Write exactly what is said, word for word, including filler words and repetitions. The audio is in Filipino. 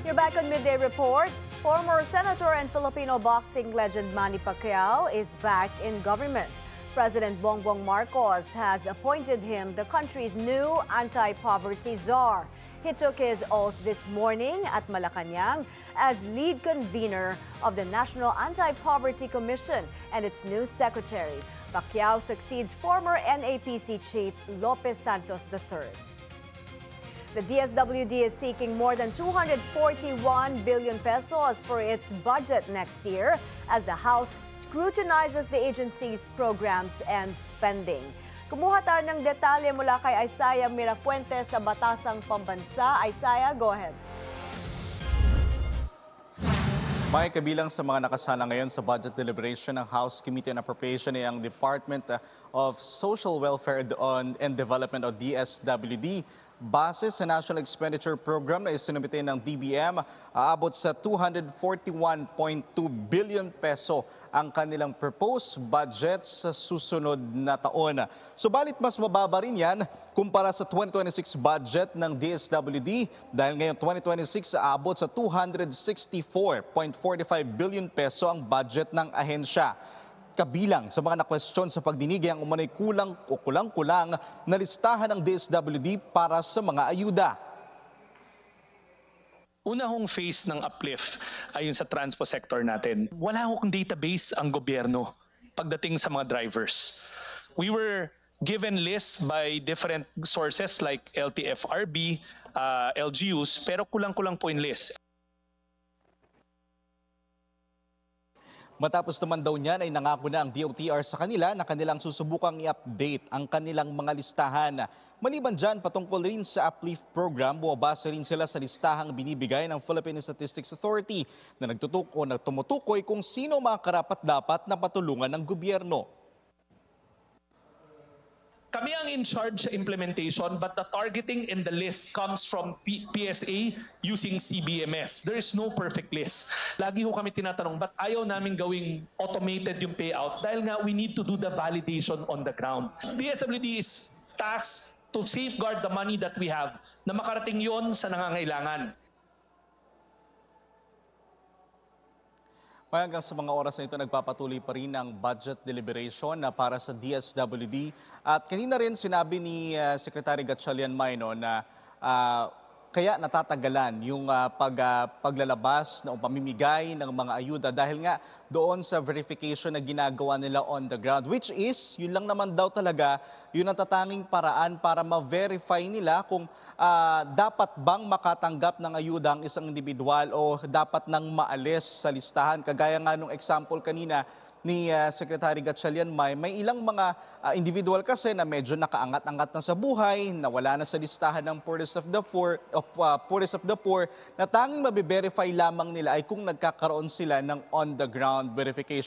You're back on Midday Report. Former Senator and Filipino boxing legend Manny Pacquiao is back in government. President Bongbong Marcos has appointed him the country's new anti-poverty czar. He took his oath this morning at Malacanang as lead convener of the National Anti-Poverty Commission and its new secretary. Pacquiao succeeds former N A P C chief Lopez Santos the third. The D S W D is seeking more than two hundred forty-one billion pesos for its budget next year as the House scrutinizes the agency's programs and spending. Kumuha tayo ng detalye mula kay Isaiah Mirafuentes sa Batasang Pambansa. Isaiah, go ahead. May kabilang sa mga nakasala ngayon sa budget deliberation ng House Committee on Appropriation ay ang Department of Social Welfare and Development o D S W D. Base sa National Expenditure Program na isinumite ng D B M, aabot sa two hundred forty-one point two billion peso ang kanilang proposed budget sa susunod na taon. Subalit mas mababa rin yan kumpara sa twenty twenty-six budget ng D S W D dahil ngayong twenty twenty-six aabot sa two hundred sixty-four point four five billion peso ang budget ng ahensya. Kabilang sa mga na-question sa pagdinig ang umano'y kulang o kulang-kulang na listahan ng D S W D para sa mga ayuda. Una hong phase ng uplift ay yung sa transpo sector natin. Wala hong database ang gobyerno pagdating sa mga drivers. We were given lists by different sources like L T F R B, uh, L G Us, pero kulang-kulang po yung list. Matapos naman daw niyan ay nangako na ang D O T R sa kanila na kanilang susubukang i-update ang kanilang mga listahan. Maliban dyan, patungkol rin sa Uplift Program, buwabasa rin sila sa listahang binibigay ng Philippine Statistics Authority na nagtutuko na tumutukoy kung sino mga karapat-dapat na patulungan ng gobyerno. Kami ang in charge sa implementation but the targeting in the list comes from P PSA using C B M S. There is no perfect list. Lagi ho kami tinatanong, ba't ayaw namin gawing automated yung payout? Dahil nga we need to do the validation on the ground. D S W D is tasked to safeguard the money that we have na makarating yon sa nangangailangan. Hanggang sa mga oras na ito, nagpapatuloy pa rin ang budget deliberation na para sa D S W D. At kanina rin sinabi ni uh, Secretary Gatchalian Mayno na uh, kaya natatagalan yung uh, pag, uh, paglalabas na o pamimigay ng mga ayuda dahil nga doon sa verification na ginagawa nila on the ground. Which is, yun lang naman daw talaga, yun ang tatanging paraan para ma-verify nila kung uh, dapat bang makatanggap ng ayuda ang isang individual o dapat nang maalis sa listahan. Kagaya nga nung example kanina ni uh, Secretary Gatchalian May, may ilang mga uh, individual kasi na medyo nakaangat-angat na sa buhay, na wala na sa listahan ng poorest of the poor, of, uh, poorest of the poor, na tanging mabe-verify lamang nila ay kung nagkakaroon sila ng on-the-ground verification.